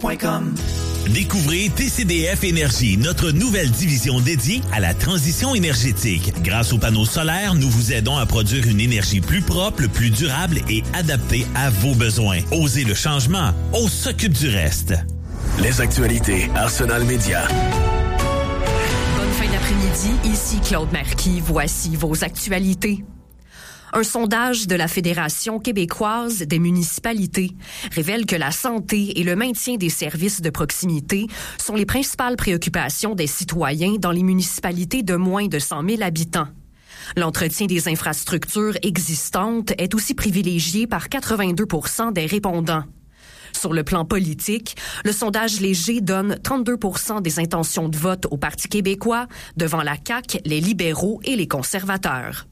montedefor.com. Découvrez TCDF Énergie, notre nouvelle division dédiée à la transition énergétique. Grâce aux panneaux solaires, nous vous aidons à produire une énergie plus propre, plus durable et adaptée à vos besoins. Osez le changement, on s'occupe du reste. Les actualités Arsenal Média. Bonne fin d'après-midi, ici Claude Marquis, voici vos actualités. Un sondage de la Fédération québécoise des municipalités révèle que la santé et le maintien des services de proximité sont les principales préoccupations des citoyens dans les municipalités de moins de 100 000 habitants. L'entretien des infrastructures existantes est aussi privilégié par 82 % des répondants. Sur le plan politique, le sondage léger donne 32 % des intentions de vote au Parti québécois, devant la CAQ, les libéraux et les conservateurs.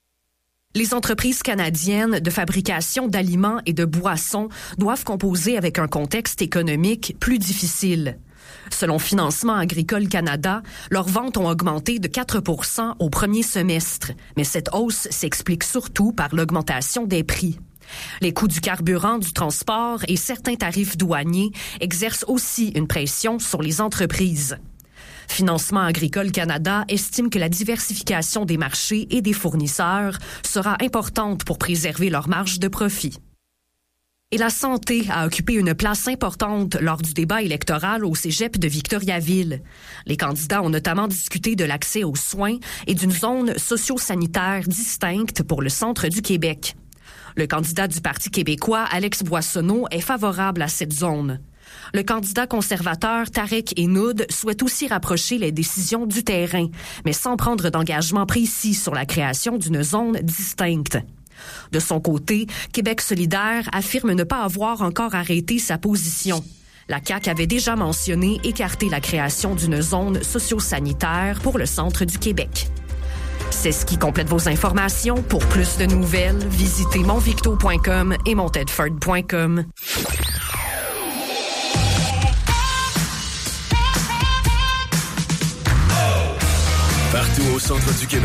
Les entreprises canadiennes de fabrication d'aliments et de boissons doivent composer avec un contexte économique plus difficile. Selon Financement agricole Canada, leurs ventes ont augmenté de 4 % au premier semestre, mais cette hausse s'explique surtout par l'augmentation des prix. Les coûts du carburant, du transport et certains tarifs douaniers exercent aussi une pression sur les entreprises. Financement agricole Canada estime que la diversification des marchés et des fournisseurs sera importante pour préserver leur marge de profit. Et la santé a occupé une place importante lors du débat électoral au cégep de Victoriaville. Les candidats ont notamment discuté de l'accès aux soins et d'une zone socio-sanitaire distincte pour le centre du Québec. Le candidat du Parti québécois, Alex Boissonneau, est favorable à cette zone. Le candidat conservateur Tarek Enoud souhaite aussi rapprocher les décisions du terrain, mais sans prendre d'engagement précis sur la création d'une zone distincte. De son côté, Québec solidaire affirme ne pas avoir encore arrêté sa position. La CAQ avait déjà mentionné écarter la création d'une zone socio-sanitaire pour le centre du Québec. C'est ce qui complète vos informations. Pour plus de nouvelles, visitez montvicto.com et montedford.com. Partout au centre du Québec.